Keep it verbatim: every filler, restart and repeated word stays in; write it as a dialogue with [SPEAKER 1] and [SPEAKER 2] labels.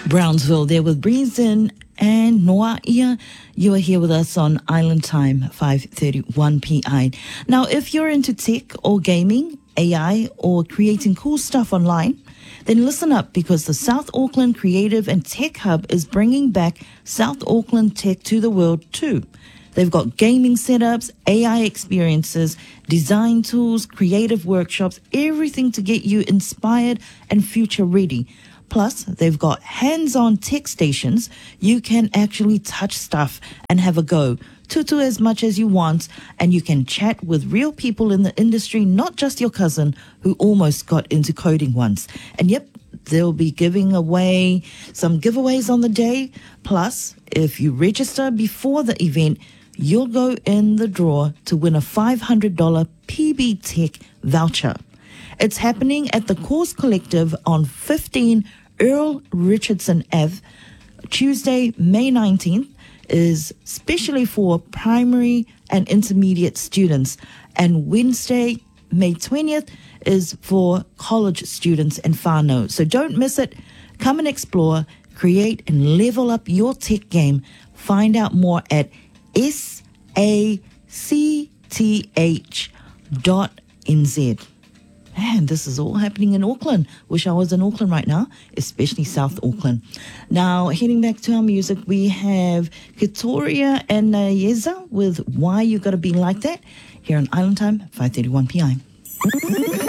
[SPEAKER 1] Brownsville there with Breeze In and Noa Ia. You are here with us on Island Time, five thirty-one p m. Now, if you're into tech or gaming, A I, or creating cool stuff online, then listen up, because the South Auckland Creative and Tech Hub is bringing back South Auckland Tech to the world too. They've got gaming setups, A I experiences, design tools, creative workshops, everything to get you inspired and future ready. Plus, they've got hands-on tech stations. You can actually touch stuff and have a go. Tutu as much as you want, and you can chat with real people in the industry, not just your cousin who almost got into coding once. And yep, they'll be giving away some giveaways on the day. Plus, if you register before the event, you'll go in the draw to win a five hundred dollars P B Tech voucher. It's happening at the Course Collective on fifteen Earl Richardson Avenue. Tuesday, May nineteenth, is specially for primary and intermediate students. And Wednesday, May twentieth, is for college students in whānau. So don't miss it. Come and explore, create and level up your tech game. Find out more at S A C T H dot N Z. Man, this is all happening in Auckland. Wish I was in Auckland right now, especially South Auckland. Now, heading back to our music, we have Kitoria and Yeza with Why You Gotta Be Like That here on Island Time, five thirty-one p m.